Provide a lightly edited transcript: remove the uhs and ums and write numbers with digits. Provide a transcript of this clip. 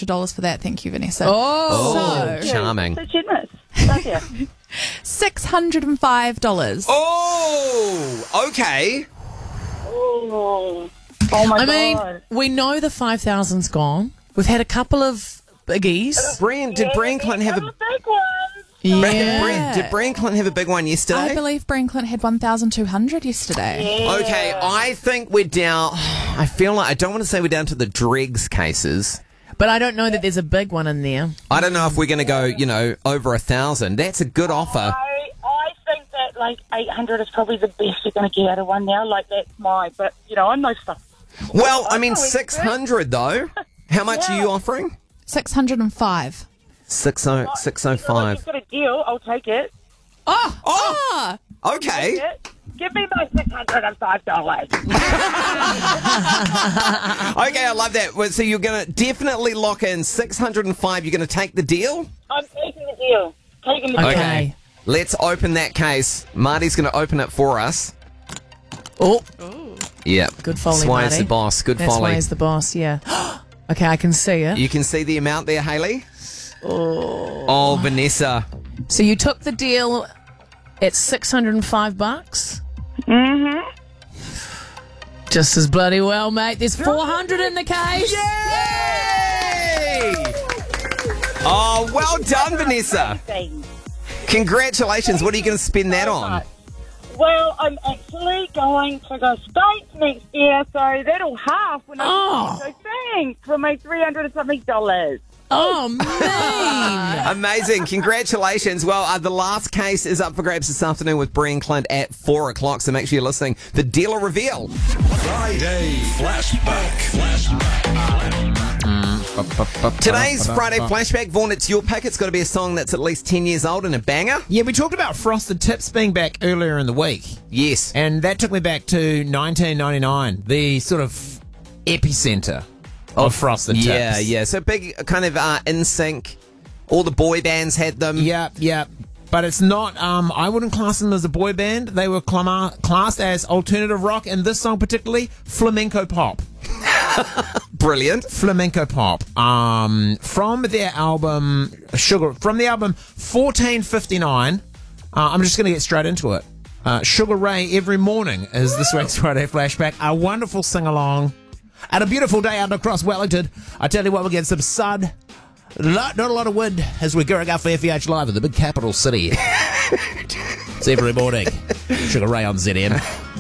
extra dollars for that. Thank you, Vanessa. Oh, So, charming. So generous. Thank you. $605. Oh, okay. Oh my I mean, God. we know the 5,000's gone. We've had a couple of biggies. Did Brian Clinton have a big one. Yeah. Did Brian Clinton have a big one yesterday? I believe Brian Clinton had 1,200 yesterday. Yeah. Okay, I think we're down. I feel like I don't want to say we're down to the dregs cases. But I don't know that there's a big one in there. I don't know if we're going to go, over 1,000. That's a good offer. I think that like 800 is probably the best you're going to get out of one now. Like that's but I'm no stuff. Well, I mean 600 though. How much are you offering? 605. 605. You've got a deal. I'll take it. Oh, okay. Give me my $605. Okay, I love that. Well, so you're going to definitely lock in 605. You're going to take the deal? I'm taking the deal. Taking the deal. Okay. Let's open that case. Marty's going to open it for us. Oh, Yeah. good foley, Sway's Marty. the boss. Good That's foley. why he's the boss, yeah. Okay, I can see it. You can see the amount there, Hayley? Oh, Vanessa. So you took the deal at $605? Mm-hmm. Just as bloody well, mate. There's 400 in the case. Yay! Oh, well done, Vanessa. Congratulations. What are you going to spend that on? Well, I'm actually going to the States next year, so that'll half when I so thanks for my $300 and something. Oh, man. Amazing. Congratulations. Well, the last case is up for grabs this afternoon with Brian Clint at 4 o'clock, so make sure you're listening. The deal or reveal. Friday Flashback. Today's Friday Flashback. Vaughan, it's your pick. It's got to be a song that's at least 10 years old and a banger. Yeah, we talked about Frosted Tips being back earlier in the week. Yes. And that took me back to 1999, the sort of epicenter of Frosted Tips. Yeah. So big kind of in sync. All the boy bands had them. Yeah. But it's not, I wouldn't class them as a boy band. They were classed as alternative rock, and this song particularly, flamenco pop. Brilliant. Flamenco pop. From their album, from the album 1459, I'm just going to get straight into it. Sugar Ray Every Morning is this week's Friday Flashback. A wonderful sing-along. And a beautiful day out across Wellington. I tell you what, we'll get some sun. Not a lot of wind as we're going out for FEH Live in the big capital city. It's every morning. Sugar Ray on ZM.